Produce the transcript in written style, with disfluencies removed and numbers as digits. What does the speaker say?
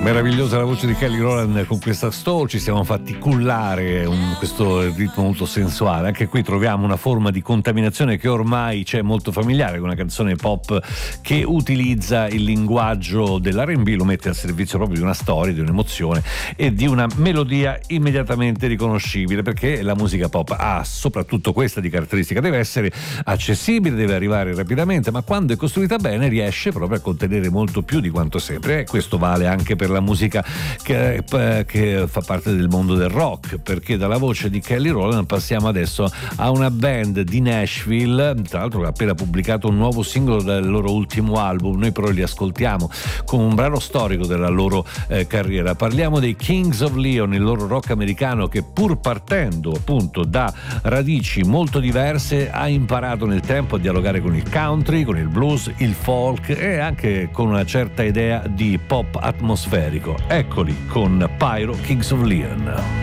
Meravigliosa la voce di Kelly Rowland con questa Stole, ci siamo fatti cullare questo ritmo molto sensuale. Anche qui troviamo una forma di contaminazione che ormai c'è molto familiare, con una canzone pop che utilizza il linguaggio dell'R&B, lo mette al servizio proprio di una storia, di un'emozione e di una melodia immediatamente riconoscibile, perché la musica pop ha soprattutto questa di caratteristica: deve essere accessibile, deve arrivare rapidamente, ma quando è costruita bene riesce proprio a contenere molto più di quanto sempre. E questo vale anche per la musica che fa parte del mondo del rock, perché dalla voce di Kelly Rowland passiamo adesso a una band di Nashville, tra l'altro che ha appena pubblicato un nuovo singolo dal loro ultimo album. Noi però li ascoltiamo come un brano storico della loro carriera. Parliamo dei Kings of Leon, il loro rock americano che, pur partendo appunto da radici molto diverse, ha imparato nel tempo a dialogare con il country, con il blues, il folk e anche con una certa idea di pop atmosferico. Eccoli con Pyro, Kings of Leon.